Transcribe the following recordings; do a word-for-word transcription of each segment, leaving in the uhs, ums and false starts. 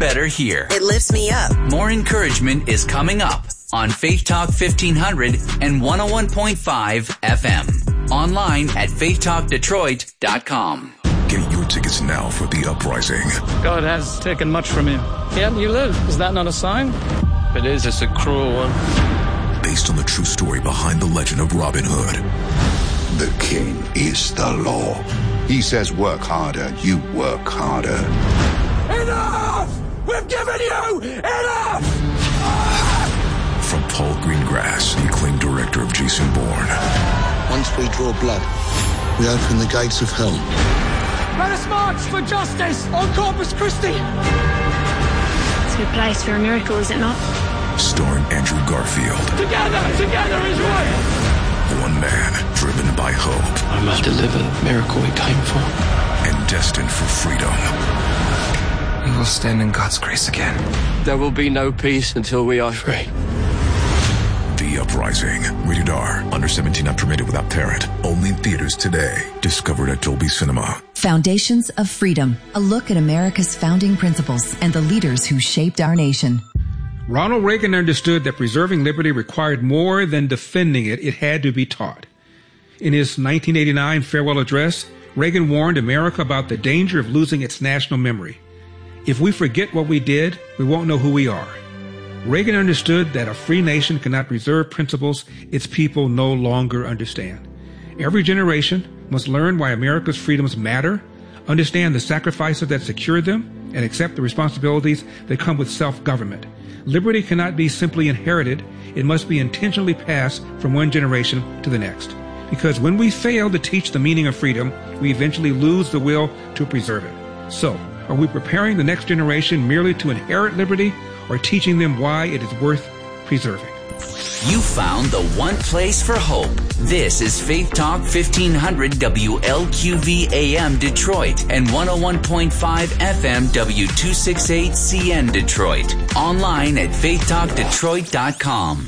better here. It lifts me up. More encouragement is coming up on Faith Talk fifteen hundred and one oh one point five F M. Online at faith talk detroit dot com. Get your tickets now for The Uprising. God has taken much from you. Yet you live. Is that not a sign? If it is, it's a cruel one. Based on the true story behind the legend of Robin Hood. The king is the law. He says work harder, you work harder. Enough! We've given you enough! From Paul Greengrass, the acclaimed director of Jason Bourne. Once we draw blood, we open the gates of hell. Let us march for justice on Corpus Christi! It's a good place for a miracle, is it not? Starring Andrew Garfield. Together, together is right! One man driven by hope. I must deliver the miracle we came for. And destined for freedom. We will stand in God's grace again. There will be no peace until we are free. The Uprising. Rated R. Under seventeen, not permitted without parent. Only in theaters today. Discovered at Dolby Cinema. Foundations of Freedom. A look at America's founding principles and the leaders who shaped our nation. Ronald Reagan understood that preserving liberty required more than defending it. It had to be taught. In his nineteen eighty-nine farewell address, Reagan warned America about the danger of losing its national memory. If we forget what we did, we won't know who we are. Reagan understood that a free nation cannot preserve principles its people no longer understand. Every generation must learn why America's freedoms matter, understand the sacrifices that secure them, and accept the responsibilities that come with self-government. Liberty cannot be simply inherited. It must be intentionally passed from one generation to the next. Because when we fail to teach the meaning of freedom, we eventually lose the will to preserve it. So, are we preparing the next generation merely to inherit liberty, or teaching them why it is worth preserving? You found the one place for hope. This is Faith Talk fifteen hundred W L Q V A M Detroit and one oh one point five F M W two sixty-eight C N Detroit. Online at faith talk detroit dot com.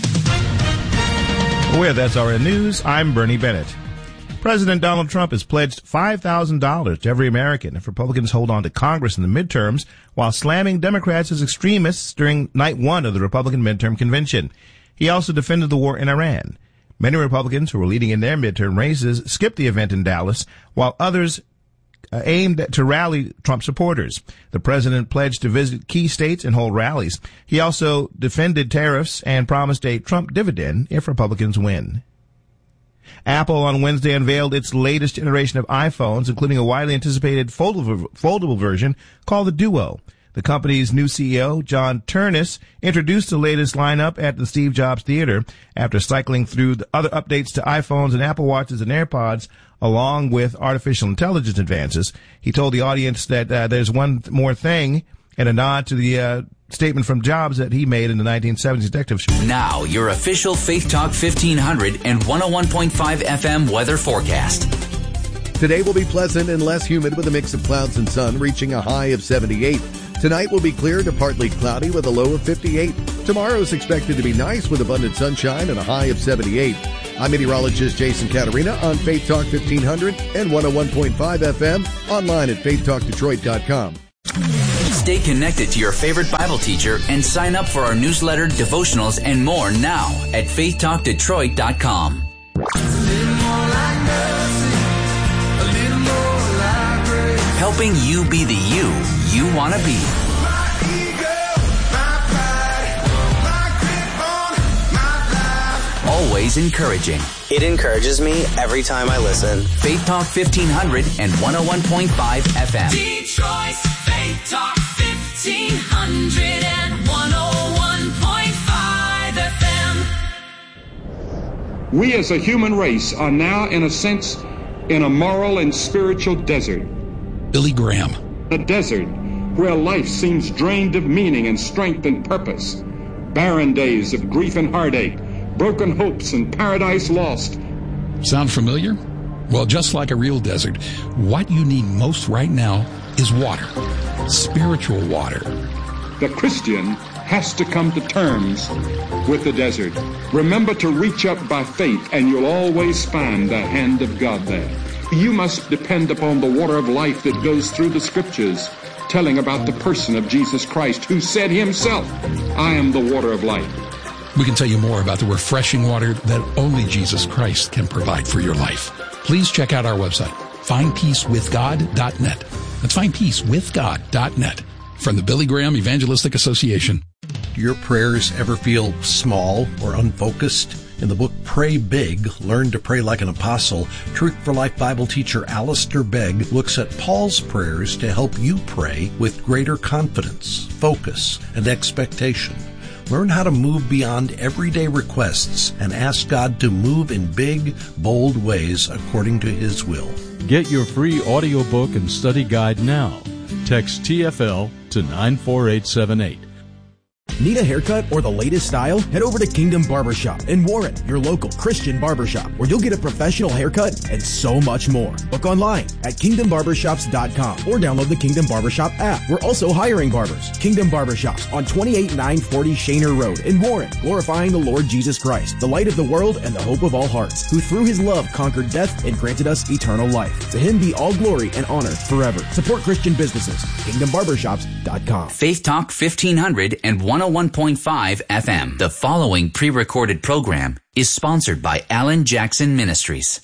With S R N News, I'm Bernie Bennett. President Donald Trump has pledged five thousand dollars to every American if Republicans hold on to Congress in the midterms, while slamming Democrats as extremists during night one of the Republican midterm convention. He also defended the war in Iran. Many Republicans who were leading in their midterm races skipped the event in Dallas, while others uh, aimed to rally Trump supporters. The president pledged to visit key states and hold rallies. He also defended tariffs and promised a Trump dividend if Republicans win. Apple on Wednesday unveiled its latest generation of iPhones, including a widely anticipated foldable, foldable version called the Duo. The company's new C E O, John Ternus, introduced the latest lineup at the Steve Jobs Theater after cycling through the other updates to iPhones and Apple Watches and AirPods, along with artificial intelligence advances. He told the audience that uh, there's one th- more thing, and a nod to the uh, statement from Jobs that he made in the nineteen seventies detective show. Now, your official Faith Talk fifteen hundred and one oh one point five F M weather forecast. Today will be pleasant and less humid with a mix of clouds and sun, reaching a high of seventy-eight. Tonight will be clear to partly cloudy with a low of fifty-eight. Tomorrow is expected to be nice with abundant sunshine and a high of seventy-eight. I'm meteorologist Jason Caterina on Faith Talk fifteen hundred and one oh one point five F M, online at faith talk detroit dot com. Stay connected to your favorite Bible teacher and sign up for our newsletter, devotionals, and more now at faith talk detroit dot com. Helping you be the you you want to be. Always encouraging. It encourages me every time I listen. Faith Talk fifteen hundred and one oh one point five F M. Detroit's Faith Talk fifteen hundred and one oh one point five F M. We as a human race are now, in a sense, in a moral and spiritual desert. Billy Graham. A desert where life seems drained of meaning and strength and purpose. Barren days of grief and heartache, broken hopes and paradise lost. Sound familiar? Well, just like a real desert, what you need most right now is water. Spiritual water. The Christian has to come to terms with the desert. Remember to reach up by faith, and you'll always find the hand of God there. You must depend upon the water of life that goes through the scriptures. telling about the person of Jesus Christ, who said himself, I am the water of life. We can tell you more about the refreshing water that only Jesus Christ can provide for your life. Please check out our website, find peace with god dot net. That's find peace with god dot net. From the Billy Graham Evangelistic Association. Do your prayers ever feel small or unfocused? In the book Pray Big, Learn to Pray Like an Apostle, Truth for Life Bible teacher Alistair Begg looks at Paul's prayers to help you pray with greater confidence, focus, and expectation. Learn how to move beyond everyday requests and ask God to move in big, bold ways according to His will. Get your free audiobook and study guide now. Text T F L to nine four eight seven eight. Need a haircut or the latest style? Head over to Kingdom Barbershop in Warren, your local Christian barbershop, where you'll get a professional haircut and so much more. Book online at kingdom barbershops dot com or download the Kingdom Barbershop app. We're also hiring barbers. Kingdom Barbershops on twenty-eight nine forty Shaner Road in Warren, glorifying the Lord Jesus Christ, the light of the world and the hope of all hearts, who through his love conquered death and granted us eternal life. To him be all glory and honor forever. Support Christian businesses. kingdom barbershops dot com. Faith Talk fifteen hundred and one oh one point five F M. The following pre-recorded program is sponsored by Alan Jackson Ministries.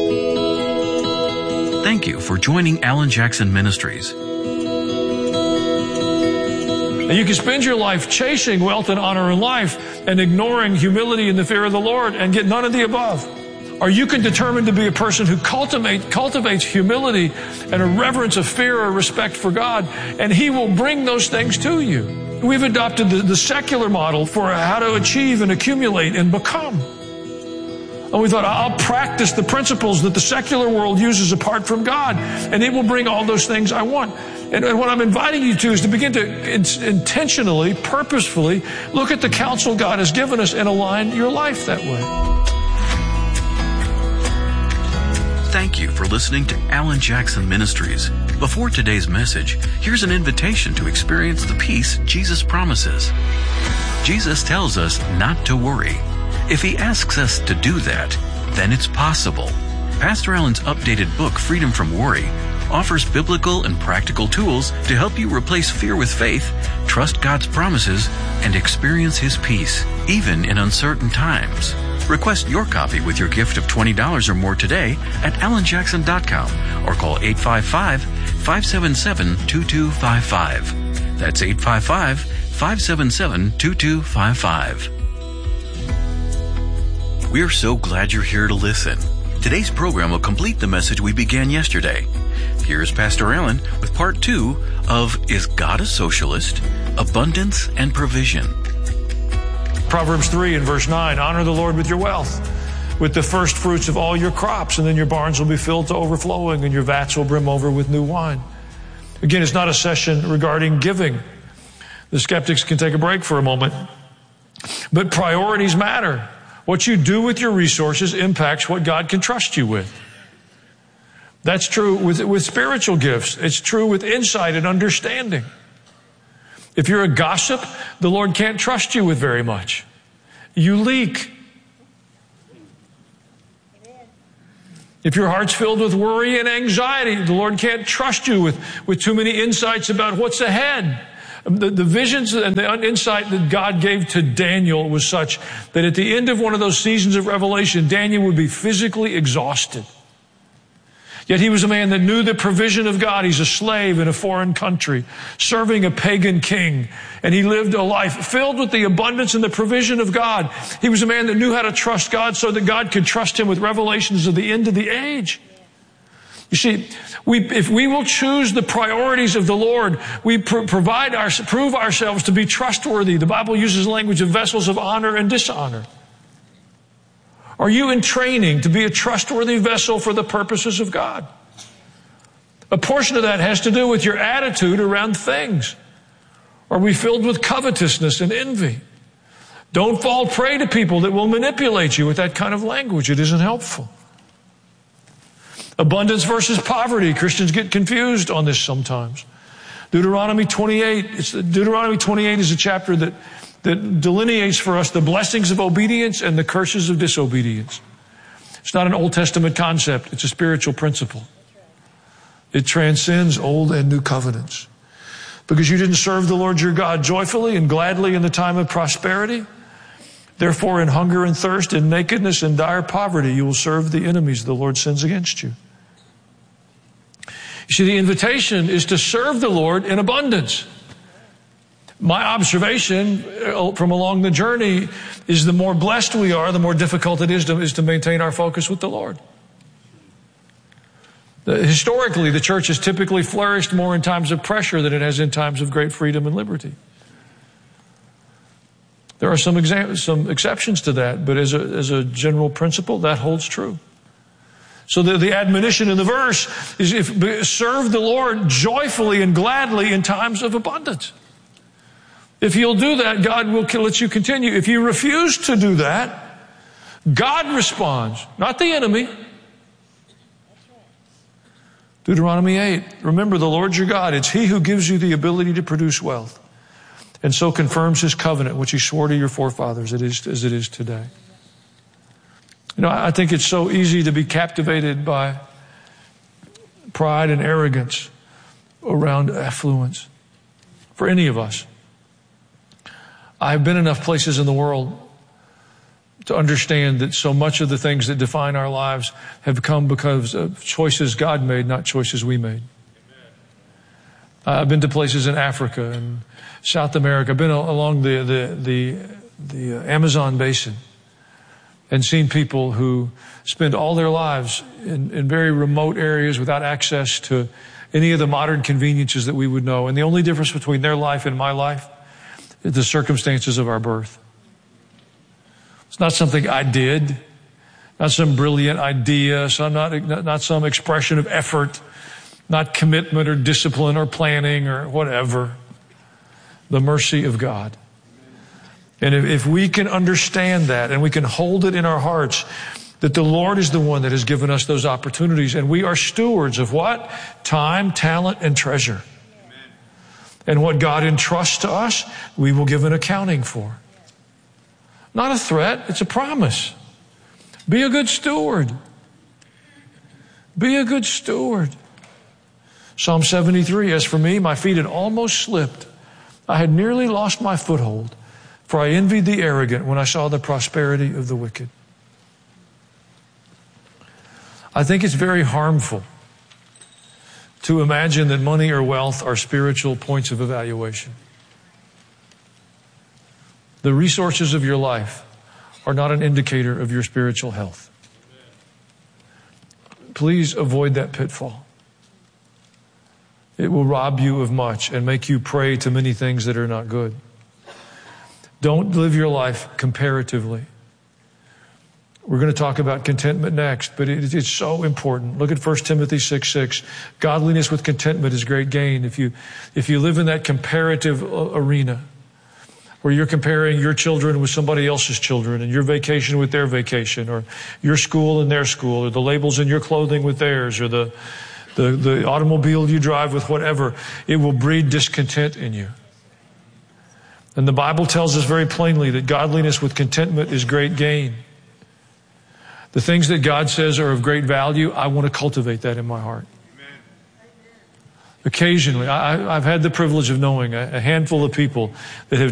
Thank you for joining Alan Jackson Ministries. And you can spend your life chasing wealth and honor in life and ignoring humility and the fear of the Lord and get none of the above. Or you can determine to be a person who cultivate, cultivates humility and a reverence of fear or respect for God, and He will bring those things to you. We've adopted the, the secular model for how to achieve and accumulate and become. And we thought, I'll practice the principles that the secular world uses apart from God, and it will bring all those things I want. And, and what I'm inviting you to is to begin to in, intentionally, purposefully look at the counsel God has given us and align your life that way. Thank you for listening to Alan Jackson Ministries. Before today's message, here's an invitation to experience the peace Jesus promises. Jesus tells us not to worry. If He asks us to do that, then it's possible. Pastor Alan's updated book, Freedom from Worry, offers biblical and practical tools to help you replace fear with faith, trust God's promises, and experience His peace, even in uncertain times. Request your copy with your gift of twenty dollars or more today at alan jackson dot com or call eight five five, five seven seven, two two five five. That's eight five five, five seven seven, two two five five. We're so glad you're here to listen. Today's program will complete the message we began yesterday. Here's Pastor Alan with part two of Is God a Socialist? Abundance and Provision. Proverbs three and verse nine, honor the Lord with your wealth, with the first fruits of all your crops, and then your barns will be filled to overflowing, and your vats will brim over with new wine. Again, it's not a session regarding giving. The skeptics can take a break for a moment. But priorities matter. What you do with your resources impacts what God can trust you with. That's true with, with spiritual gifts. It's true with insight and understanding. If you're a gossip, the Lord can't trust you with very much. You leak. If your heart's filled with worry and anxiety, the Lord can't trust you with, with too many insights about what's ahead. The, the visions and the insight that God gave to Daniel was such that at the end of one of those seasons of revelation, Daniel would be physically exhausted. Yet he was a man that knew the provision of God. He's a slave in a foreign country, serving a pagan king. And he lived a life filled with the abundance and the provision of God. He was a man that knew how to trust God so that God could trust him with revelations of the end of the age. You see, we, if we will choose the priorities of the Lord, we pr- provide our, prove ourselves to be trustworthy. The Bible uses the language of vessels of honor and dishonor. Are you in training to be a trustworthy vessel for the purposes of God? A portion of that has to do with your attitude around things. Are we filled with covetousness and envy? Don't fall prey to people that will manipulate you with that kind of language. It isn't helpful. Abundance versus poverty. Christians get confused on this sometimes. Deuteronomy twenty-eight. It's, Deuteronomy twenty-eight is a chapter that that delineates for us the blessings of obedience and the curses of disobedience. It's not an Old Testament concept. It's a spiritual principle. It transcends Old and New covenants. Because you didn't serve the Lord your God joyfully and gladly in the time of prosperity. Therefore, in hunger and thirst, in nakedness and dire poverty, you will serve the enemies the Lord sends against you. You see, the invitation is to serve the Lord in abundance. My observation from along the journey is the more blessed we are, the more difficult it is to, is to maintain our focus with the Lord. Historically, the church has typically flourished more in times of pressure than it has in times of great freedom and liberty. There are some exam- some exceptions to that, but as a, as a general principle, that holds true. So the, the admonition in the verse is if, serve the Lord joyfully and gladly in times of abundance. If you'll do that, God will let you continue. If you refuse to do that, God responds, not the enemy. Deuteronomy eight, remember the Lord your God, it's He who gives you the ability to produce wealth and so confirms His covenant, which He swore to your forefathers as it is today. You know, I think it's so easy to be captivated by pride and arrogance around affluence for any of us. I've been enough places in the world to understand that so much of the things that define our lives have come because of choices God made, not choices we made. Uh, I've been to places in Africa and South America. I've been along the the the, the Amazon basin and seen people who spend all their lives in, in very remote areas without access to any of the modern conveniences that we would know. And the only difference between their life and my life is the circumstances of our birth. It's not something I did, not some brilliant idea, so not, not some expression of effort, not commitment or discipline or planning or whatever. The mercy of God. And if, if we can understand that and we can hold it in our hearts that the Lord is the one that has given us those opportunities and we are stewards of what? Time, talent, and treasure. Amen. And what God entrusts to us, we will give an accounting for. Not a threat, it's a promise. Be a good steward. Be a good steward. Psalm seventy-three, as for me, my feet had almost slipped. I had nearly lost my foothold, for I envied the arrogant when I saw the prosperity of the wicked. I think it's very harmful to imagine that money or wealth are spiritual points of evaluation. The resources of your life are not an indicator of your spiritual health. Please avoid that pitfall. It will rob you of much and make you prey to many things that are not good. Don't live your life comparatively. We're going to talk about contentment next, but it, it's so important. Look at First Timothy six six. Godliness with contentment is great gain. If you, if you live in that comparative arena where you're comparing your children with somebody else's children and your vacation with their vacation or your school and their school or the labels in your clothing with theirs or the The, the automobile you drive with whatever, it will breed discontent in you. And the Bible tells us very plainly that godliness with contentment is great gain. The things that God says are of great value, I want to cultivate that in my heart. Amen. Occasionally, I, I've had the privilege of knowing a, a handful of people that have